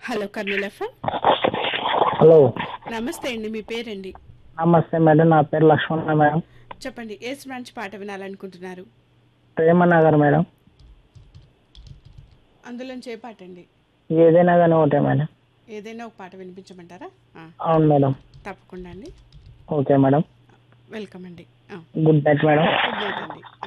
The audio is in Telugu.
Hello Kurnool FM. హలో, నమస్తే అండి, మీ పేరండి? నమస్తే మేడం. నా పేరు లక్ష్మణ మేడం. చెప్పండి, ఏ బ్రాంచ్ పాట వినాలనుకుంటున్నారు? ప్రేమనగర్ మేడం. అందులోంచి ఏ పాట అండి? ఏదైనా కానీ ఒకటే మేడం. ఏదైనా ఒక పాట వినిపించమంటారా? అవును మేడం. తప్పకుండా అండి. Okay madam. వెల్కమ్ అండి. Good night madam. Good night అండి.